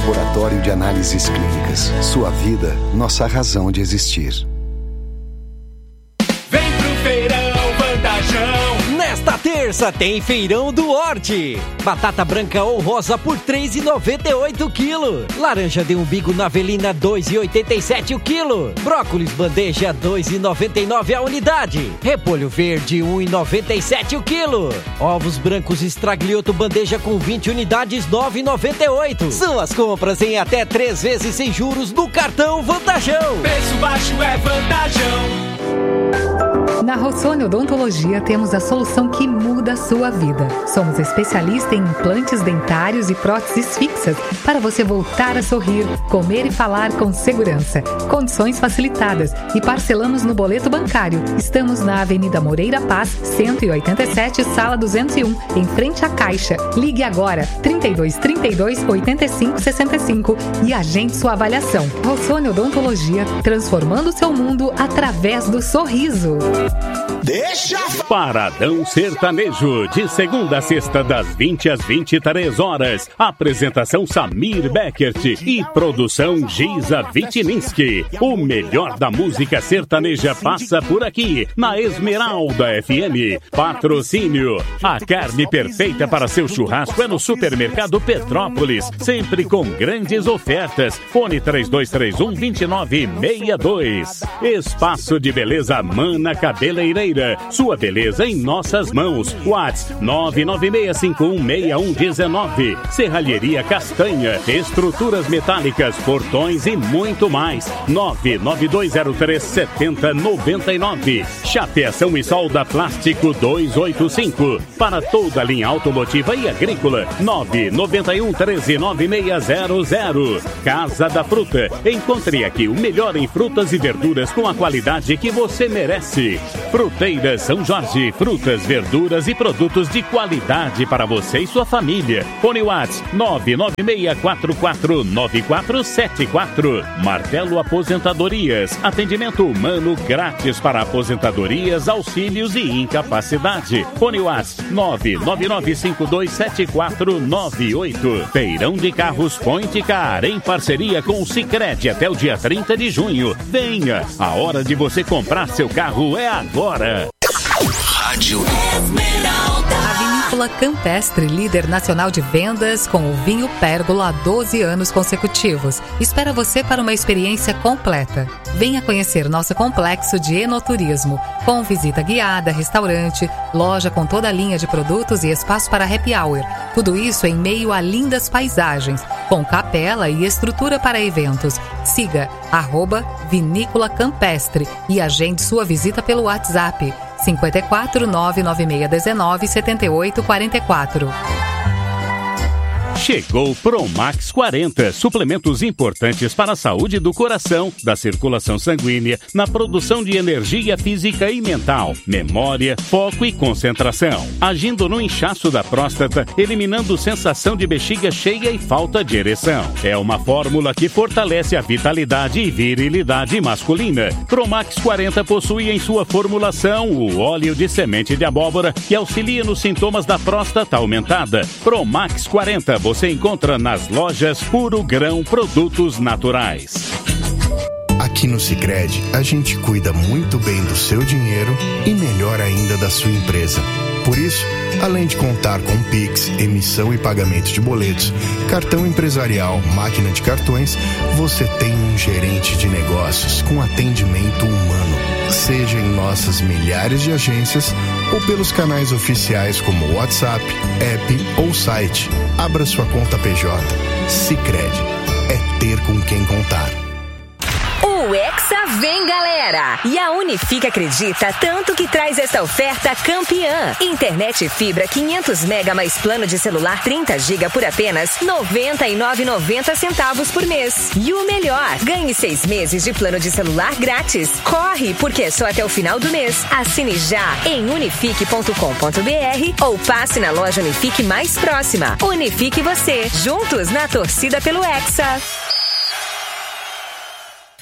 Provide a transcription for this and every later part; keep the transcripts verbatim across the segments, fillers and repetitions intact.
Laboratório de Análises Clínicas. Sua vida, nossa razão de existir. Vem pro feirão Vantajão. Nesta terça tem feirão do Horti. Batata branca ou rosa por três reais e noventa e oito quilo. Laranja de umbigo navelina dois reais e oitenta e sete o quilo. Brócolis bandeja dois reais e noventa e nove a unidade. Repolho verde um real e noventa e sete o quilo. Ovos brancos estraglioto bandeja com vinte unidades nove reais e noventa e oito. São as compras em até três vezes sem juros no cartão Vantajão. Preço baixo é Vantajão. Na Rossoni Odontologia temos a solução que muda a sua vida. Somos especialistas em implantes dentários e próteses fixas para você voltar a sorrir, comer e falar com segurança. Condições facilitadas e parcelamos no boleto bancário. Estamos na Avenida Moreira Paz, cento e oitenta e sete, sala duzentos e um, em frente à Caixa. Ligue agora, trinta e dois, trinta e dois, oitenta e cinco, sessenta e cinco e agende sua avaliação. Rossoni Odontologia, transformando seu mundo através do sorriso. Deixa Paradão Sertanejo, de segunda a sexta, das vinte às vinte e três horas. Apresentação Samir Beckert e produção Giza Vitininski. O melhor da música sertaneja passa por aqui, na Esmeralda F M. Patrocínio: a carne perfeita para seu churrasco é no Supermercado Petrópolis, sempre com grandes ofertas. Fone três dois três um, dois nove seis dois. Espaço de Beleza Mana Cabeleireira. Sua beleza em nossas mãos. WhatsApp nove nove seis cinco um seis um um nove. Serralheria Castanha, estruturas metálicas, portões e muito mais. nove nove dois zero três sete zero nove nove. Chapeação e solda plástico duzentos e oitenta e cinco. Para toda a linha automotiva e agrícola. nove nove um um três nove seis zero zero. Casa da Fruta. Encontre aqui o melhor em frutas e verduras com a qualidade que você merece. Fruteiras São Jorge, frutas, verduras e produtos de qualidade para você e sua família. Fone WhatsApp nove nove seis quatro quatro nove quatro sete quatro. Martelo Aposentadorias, atendimento humano grátis para aposentadorias, auxílios e incapacidade. Fone WhatsApp nove nove nove cinco dois sete quatro nove oito. Feirão de Carros Point Car, em parceria com o Sicredi até o dia trinta de junho. Venha, a hora de você comprar seu carro é agora. Rádio Esmeralda. A Vinícola Campestre, líder nacional de vendas com o vinho Pérgola há doze anos consecutivos, espera você para uma experiência completa. Venha conhecer nosso complexo de enoturismo, com visita guiada, restaurante, loja com toda a linha de produtos e espaço para happy hour. Tudo isso em meio a lindas paisagens, com capela e estrutura para eventos. Siga arroba Vinícola Campestre e agende sua visita pelo WhatsApp cinco quatro nove nove seis um nove sete oito quatro quatro. Chegou Promax quarenta, suplementos importantes para a saúde do coração, da circulação sanguínea, na produção de energia física e mental, memória, foco e concentração, agindo no inchaço da próstata, eliminando sensação de bexiga cheia e falta de ereção. É uma fórmula que fortalece a vitalidade e virilidade masculina. Promax quarenta possui em sua formulação o óleo de semente de abóbora, que auxilia nos sintomas da próstata aumentada. Promax quarenta você encontra nas lojas Puro Grão Produtos Naturais. Aqui no Sicredi, a gente cuida muito bem do seu dinheiro e melhor ainda da sua empresa. Por isso, além de contar com Pix, emissão e pagamento de boletos, cartão empresarial, máquina de cartões, você tem um gerente de negócios com atendimento humano. Seja em nossas milhares de agências ou pelos canais oficiais como WhatsApp, app ou site. Abra sua conta P J. Sicredi. É ter com quem contar. O Hexa vem, galera! E a Unifique acredita tanto que traz esta oferta campeã. Internet fibra quinhentos mega mais plano de celular trinta giga por apenas noventa e nove reais e noventa centavos por mês. E o melhor, ganhe seis meses de plano de celular grátis. Corre, porque é só até o final do mês. Assine já em unifique ponto com ponto br ou passe na loja Unifique mais próxima. Unifique você, juntos na torcida pelo Hexa.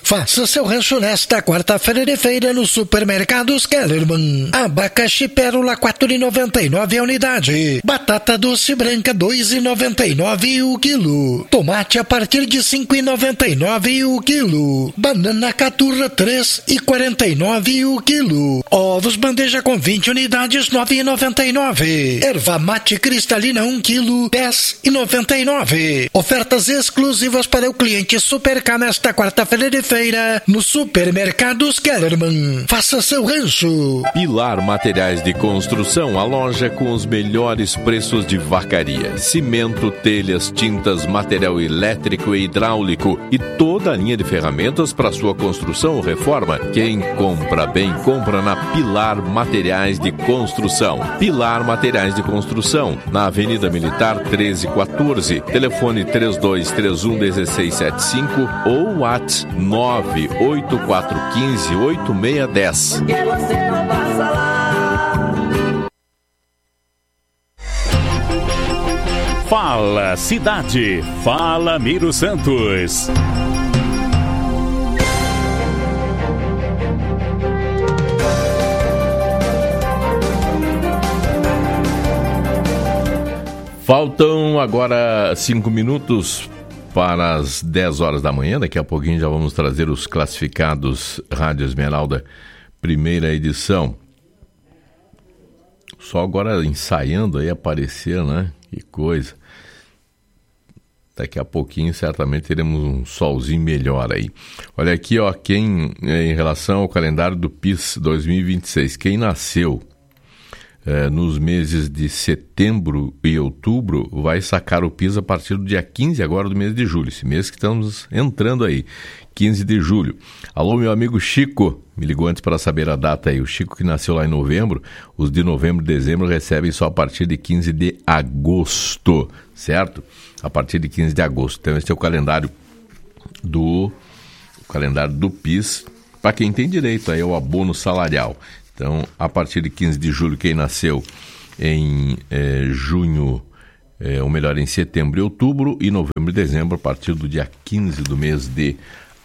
Faça seu rancho nesta quarta-feira de feira no Supermercados Kellerman. Abacaxi pérola quatro reais e noventa e nove centavos a unidade. Batata doce branca dois reais e noventa e nove centavos o quilo. Tomate a partir de cinco reais e noventa e nove centavos o quilo. Banana caturra três reais e quarenta e nove centavos o quilo. Ovos bandeja com vinte unidades nove reais e noventa e nove centavos. Erva mate cristalina um quilo dez reais e noventa e nove centavos. Ofertas exclusivas para o cliente Supercar nesta quarta-feira de feira no Supermercados Kellerman. Faça seu rancho. Pilar Materiais de Construção, a loja com os melhores preços de Vacaria. Cimento, telhas, tintas, material elétrico e hidráulico e toda a linha de ferramentas para sua construção ou reforma. Quem compra bem, compra na Pilar Materiais de Construção. Pilar Materiais de Construção, na Avenida Militar treze quatorze, telefone três dois três um um seis sete cinco ou WhatsApp nove oito quatro um cinco oito seis um zero. Fala Cidade, fala Miro Santos. Faltam agora cinco minutos para as dez horas da manhã. Daqui a pouquinho já vamos trazer os classificados Rádio Esmeralda, primeira edição. Só agora ensaiando aí aparecer, né? Que coisa. Daqui a pouquinho certamente teremos um solzinho melhor aí. Olha aqui, ó, quem, em relação ao calendário do P I S dois mil e vinte e seis, quem nasceu É, nos meses de setembro e outubro, vai sacar o P I S a partir do dia quinze agora do mês de julho, esse mês que estamos entrando aí, quinze de julho. Alô, meu amigo Chico, me ligou antes para saber a data aí, o Chico que nasceu lá em novembro, os de novembro e dezembro recebem só a partir de quinze de agosto, certo? A partir de quinze de agosto, então esse é o calendário do, o calendário do P I S, para quem tem direito aí ao abono salarial. Então, a partir de quinze de julho, quem nasceu em eh, junho, eh, ou melhor, em setembro e outubro, e novembro e dezembro, a partir do dia quinze do mês de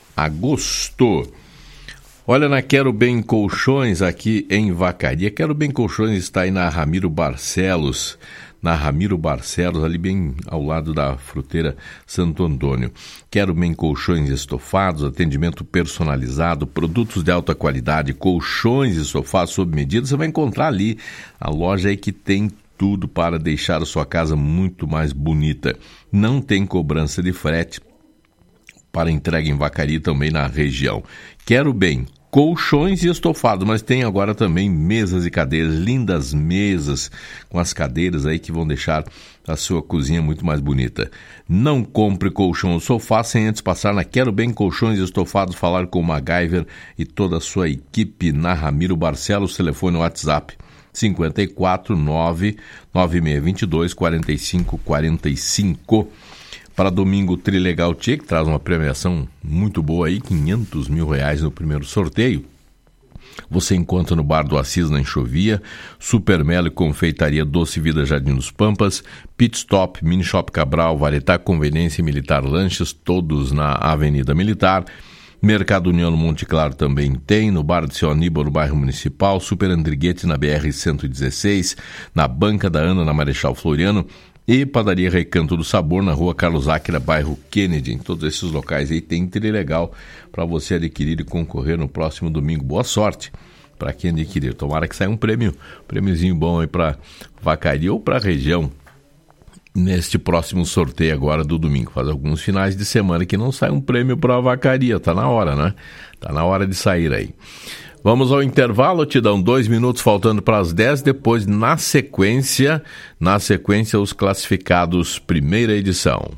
agosto. Olha, na Quero Bem Colchões, aqui em Vacaria. Quero Bem Colchões está aí na Ramiro Barcelos, na Ramiro Barcelos, ali bem ao lado da fruteira Santo Antônio. Quero Bem Colchões Estofados, atendimento personalizado, produtos de alta qualidade, colchões e sofás sob medida, você vai encontrar ali. A loja aí que tem tudo para deixar a sua casa muito mais bonita. Não tem cobrança de frete para entrega em Vacaria e também na região. Quero Bem colchões e estofados, mas tem agora também mesas e cadeiras, lindas mesas com as cadeiras aí que vão deixar a sua cozinha muito mais bonita. Não compre colchão ou sofá sem antes passar na Quero Bem Colchões e Estofados, falar com o MacGyver e toda a sua equipe na Ramiro Barcelos, telefone no WhatsApp cinco quatro nove nove seis dois dois quatro cinco quatro cinco. Para domingo, o Trilegal Tchê, que traz uma premiação muito boa aí, quinhentos mil reais no primeiro sorteio. Você encontra no Bar do Assis, na Enxovia, Super Melo e Confeitaria Doce Vida Jardim dos Pampas, Pit Stop, Mini Shop Cabral, Valetá Conveniência e Militar Lanches, todos na Avenida Militar. Mercado União no Monte Claro também tem, no Bar do Seu Aníbal, no bairro Municipal, Super Andriguete na B R cento e dezesseis, na Banca da Ana, na Marechal Floriano, e Padaria Recanto do Sabor, na Rua Carlos Áquila, bairro Kennedy. Em todos esses locais aí tem Trilegal para você adquirir e concorrer no próximo domingo. Boa sorte para quem adquirir. Tomara que saia um prêmio, prêmiozinho bom aí para Vacaria ou para a região neste próximo sorteio agora do domingo. Faz alguns finais de semana que não sai um prêmio para a Vacaria. Tá na hora, né? Tá na hora de sair aí. Vamos ao intervalo, te dão dois minutos faltando para as dez, depois na sequência, na sequência os classificados primeira edição.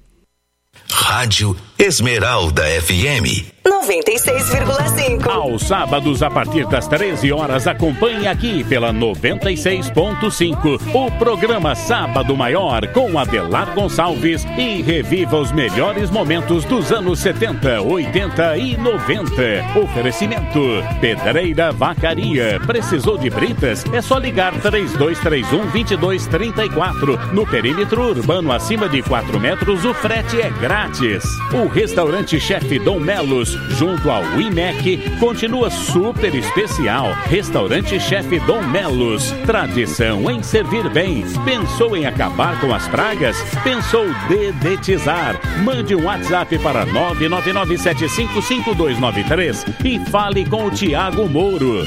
Rádio Esmeralda F M noventa e seis vírgula cinco. Aos sábados, a partir das treze horas, acompanhe aqui pela noventa e seis ponto cinco o programa Sábado Maior com Adelar Gonçalves e reviva os melhores momentos dos anos setenta, oitenta e noventa. Oferecimento Pedreira Vacaria. Precisou de britas? É só ligar três dois três um, dois dois três quatro. No perímetro urbano acima de quatro metros, o frete é grátis. O Restaurante Chefe Dom Melos, junto ao I M E C, continua super especial. Restaurante Chefe Dom Melos, tradição em servir bem. Pensou em acabar com as pragas? Pensou dedetizar? Mande um WhatsApp para nove nove nove sete cinco cinco dois nove três e fale com o Tiago Mouro.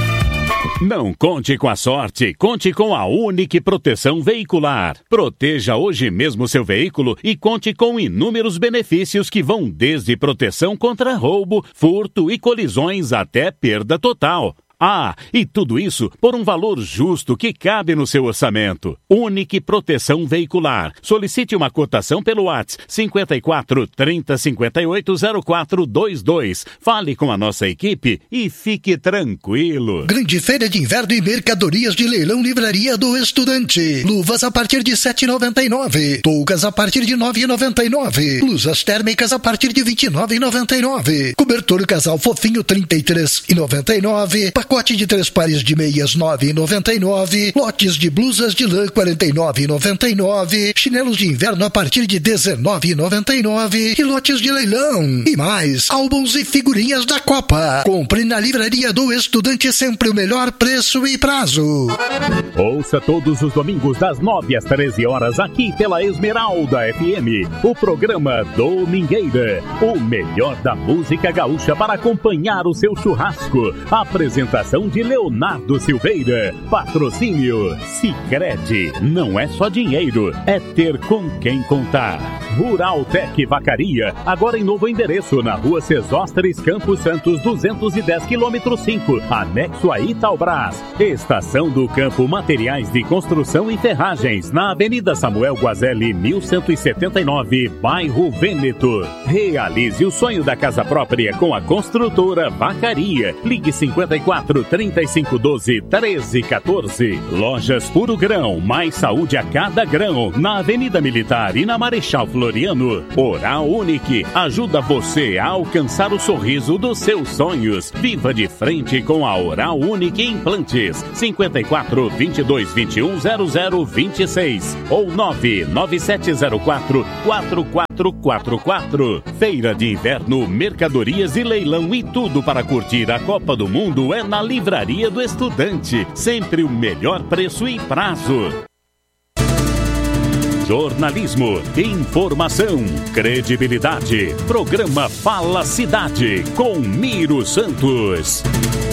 Não conte com a sorte, conte com a Unique Proteção Veicular. Proteja hoje mesmo seu veículo e conte com inúmeros benefícios que vão desde proteção contra roubo, furto e colisões até perda total. Ah, e tudo isso por um valor justo que cabe no seu orçamento. Unique Proteção Veicular. Solicite uma cotação pelo WhatsApp cinco quatro, trinta, cinquenta e oito, zero quatro dois dois. Fale com a nossa equipe e fique tranquilo. Grande Feira de Inverno e Mercadorias de Leilão Livraria do Estudante. Luvas a partir de sete reais e noventa e nove centavos. Toucas a partir de nove reais e noventa e nove centavos. Blusas térmicas a partir de vinte e nove reais e noventa e nove centavos. Cobertor casal fofinho trinta e três reais e noventa e nove centavos. Pacote de três pares de meias nove reais e noventa e nove centavos. Lotes de blusas de lã quarenta e nove reais e noventa e nove centavos. Chinelos de inverno a partir de dezenove reais e noventa e nove centavos. E lotes de leilão. E mais, álbuns e figurinhas da Copa. Compre na Livraria do Estudante, sempre o melhor preço e prazo. Ouça todos os domingos das nove às treze horas aqui pela Esmeralda F M. O programa Domingueira. O melhor da música gaúcha para acompanhar o seu churrasco. Apresentação de Leonardo Silveira. Patrocínio Sicredi. Não é só dinheiro, é ter com quem contar. Rural Tec Vacaria, agora em novo endereço, na rua Cesósteres Campos Santos, duzentos e dez, quilômetro cinco, anexo a Itaubras. Estação do Campo Materiais de Construção e Ferragens, na Avenida Samuel Guazelli, mil cento e setenta e nove, bairro Vêneto. Realize o sonho da casa própria com a construtora Vacaria. Ligue cinquenta e quatro, trinta e cinco, doze, treze, quatorze. Lojas Puro Grão, mais saúde a cada grão, na Avenida Militar e na Marechal Floriano. Oral Unique ajuda você a alcançar o sorriso dos seus sonhos. Viva de frente com a Oral Unique Implantes. cinquenta e quatro, vinte e dois, vinte e um, zero zero vinte e seis ou nove nove sete zero quatro, quatro quatro quatro quatro. Feira de Inverno, mercadorias e leilão e tudo para curtir a Copa do Mundo é na Livraria do Estudante. Sempre o melhor preço e prazo. Jornalismo, informação, credibilidade. Programa Fala Cidade, com Miro Santos.